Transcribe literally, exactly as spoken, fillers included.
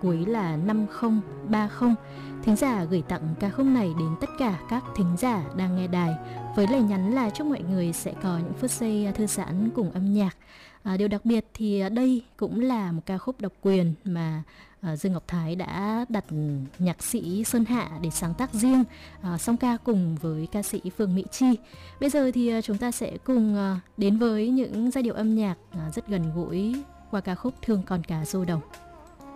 cuối là năm không ba không. Thính giả gửi tặng ca khúc này đến tất cả các thính giả đang nghe đài, với lời nhắn là chúc mọi người sẽ có những phút giây thư giãn cùng âm nhạc. À, điều đặc biệt thì đây cũng là một ca khúc độc quyền mà à, Dương Ngọc Thái đã đặt nhạc sĩ Sơn Hạ để sáng tác riêng, à, song ca cùng với ca sĩ Phương Mỹ Chi. Bây giờ thì à, chúng ta sẽ cùng à, đến với những giai điệu âm nhạc à, rất gần gũi qua ca khúc Thương Con Cá Rô Đồng.